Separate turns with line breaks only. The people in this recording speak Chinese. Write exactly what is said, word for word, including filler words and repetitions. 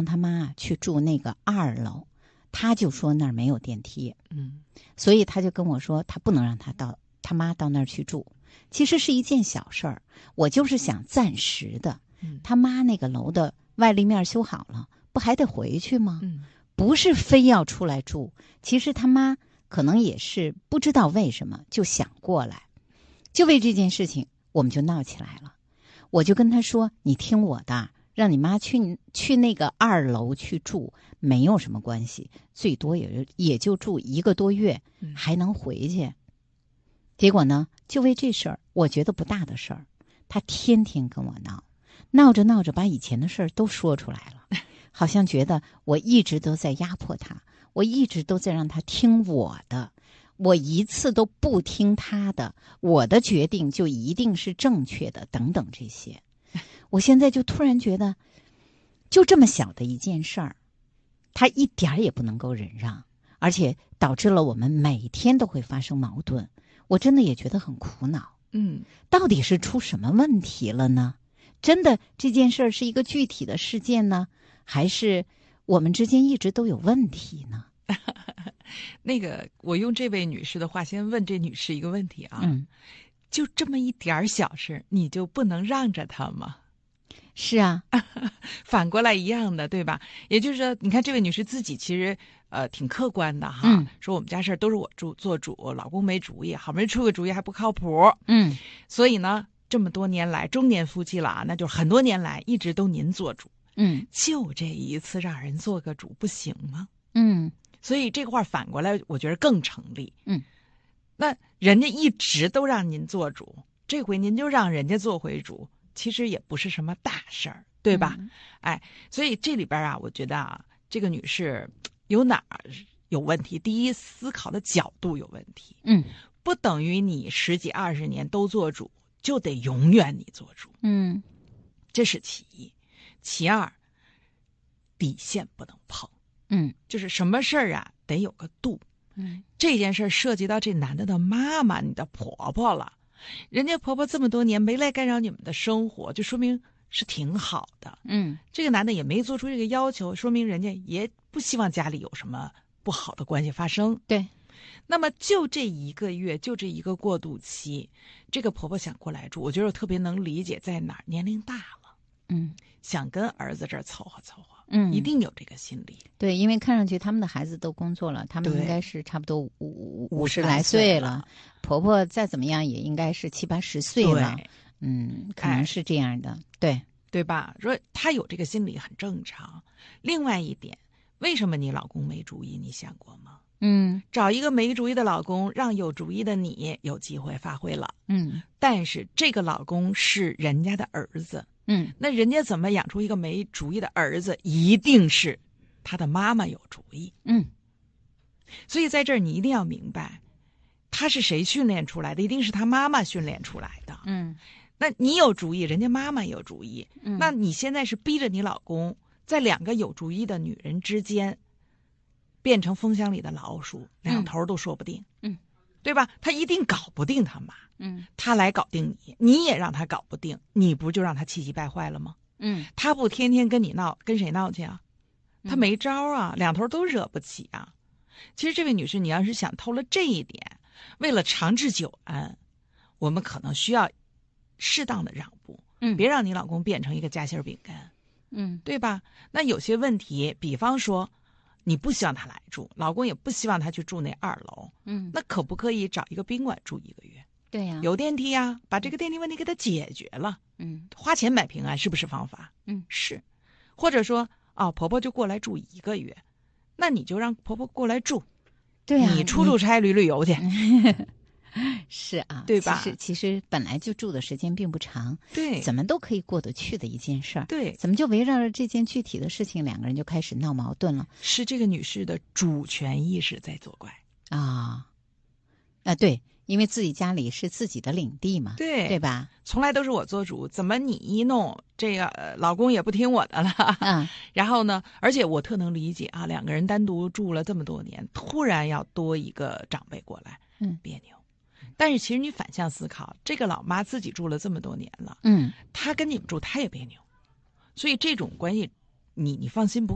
他妈去住那个二楼，他就说那儿没有电梯，
嗯，
所以他就跟我说他不能让他到他妈到那儿去住。其实是一件小事儿，我就是想暂时的，
嗯
他妈那个楼的外立面修好了，不还得回去吗？
嗯，
不是非要出来住。其实他妈可能也是不知道为什么就想过来，就为这件事情我们就闹起来了。我就跟他说，你听我的，让你妈去去那个二楼去住没有什么关系，最多也也就住一个多月，还能回去。结果呢，就为这事儿，我觉得不大的事儿，他天天跟我闹，闹着闹着把以前的事儿都说出来了，好像觉得我一直都在压迫他，我一直都在让他听我的，我一次都不听他的，我的决定就一定是正确的，等等这些。我现在就突然觉得，就这么小的一件事儿，他一点儿也不能够忍让，而且导致了我们每天都会发生矛盾。我真的也觉得很苦恼。
嗯，
到底是出什么问题了呢？真的这件事儿是一个具体的事件呢，还是我们之间一直都有问题呢？
那个，我用这位女士的话先问这女士一个问题啊，
嗯，
就这么一点儿小事，你就不能让着她吗？
是啊，
反过来一样的，对吧？也就是说，你看这位女士自己其实呃挺客观的哈，
嗯
说我们家事儿都是我主做主，老公没主意，好不容易出个主意还不靠谱，
嗯
所以呢，这么多年来中年夫妻了啊，那就是很多年来一直都您做主，
嗯
就这一次让人做个主不行吗？
嗯
所以这个话反过来，我觉得更成立。
嗯，
那人家一直都让您做主，这回您就让人家做回主，其实也不是什么大事儿，对吧？
嗯
哎，所以这里边啊，我觉得啊，这个女士有哪儿有问题？第一，思考的角度有问题。
嗯
不等于你十几二十年都做主，就得永远你做主，
嗯
这是其一。其二，底线不能碰。
嗯
就是什么事儿啊，得有个度。
嗯
这件事儿涉及到这男的的妈妈，你的婆婆了。人家婆婆这么多年没来干扰你们的生活，就说明是挺好的。
嗯
这个男的也没做出这个要求，说明人家也不希望家里有什么不好的关系发生。
对，
那么就这一个月，就这一个过渡期，这个婆婆想过来住，我觉得我特别能理解在哪儿，年龄大了，
嗯
想跟儿子这儿凑合凑合，
嗯，
一定有这个心理。
对，因为看上去他们的孩子都工作了，他们
对
应该是差不多五五
五十
十来
来岁了
岁了，婆婆再怎么样也应该是七八十岁了，
对，
嗯，可
哎
能是这样的，对，
对吧？说他有这个心理很正常。另外一点，为什么你老公没主意？你想过吗？
嗯
找一个没主意的老公，让有主意的你有机会发挥了。
嗯
但是这个老公是人家的儿子，
嗯
那人家怎么养出一个没主意的儿子？一定是他的妈妈有主意。
嗯
所以在这儿你一定要明白，他是谁训练出来的？一定是他妈妈训练出来的。
嗯
那你有主意，人家妈妈有主意，
嗯，
那你现在是逼着你老公在两个有主意的女人之间变成风箱里的老鼠，两头都说不定，
嗯，
对吧？他一定搞不定他妈，
嗯
他来搞定你，你也让他搞不定，你不就让他气急败坏了吗？
嗯
他不天天跟你闹，跟谁闹去啊？他
嗯
没招啊，两头都惹不起啊。其实这位女士，你要是想透了这一点，为了长治久安，我们可能需要适当的让步，
嗯，
别让你老公变成一个夹心饼干，
嗯
对吧？那有些问题，比方说你不希望他来住，老公也不希望他去住那二楼，
嗯，
那可不可以找一个宾馆住一个月？
对呀，
有电梯呀，把这个电梯问题给他解决了，
嗯
花钱买平安是不是方法？
嗯
是。或者说哦，婆婆就过来住一个月，那你就让婆婆过来住，
对呀，
你出出差旅旅游去，
是啊，
对吧
其实其实本来就住的时间并不长，
对，
怎么都可以过得去的一件事儿，
对，
怎么就围绕着这件具体的事情，两个人就开始闹矛盾了
是这个女士的主权意识在作怪。
啊？啊，对，因为自己家里是自己的领地嘛，
对
对吧？
从来都是我做主，怎么你一弄这个、呃老公也不听我的了？
嗯
然后呢，而且我特能理解啊，两个人单独住了这么多年，突然要多一个长辈过来，
嗯
别扭。但是其实你反向思考，这个老妈自己住了这么多年了，
嗯。
她跟你们住，她也别扭，所以这种关系，你你放心不